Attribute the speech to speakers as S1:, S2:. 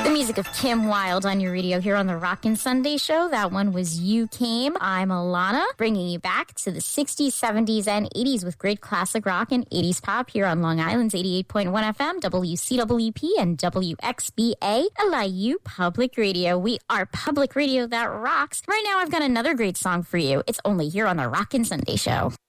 S1: Music of Kim Wilde on your radio here on the Rockin' Sunday Show. That one was You Came. I'm Alana, bringing you back to the 60s, 70s, and 80s with great classic rock and 80s pop here on Long Island's 88.1 FM, WCWP, and WXBA, LIU Public Radio. We are public radio that rocks. Right now, I've got another great song for you. It's only here on the Rockin' Sunday Show.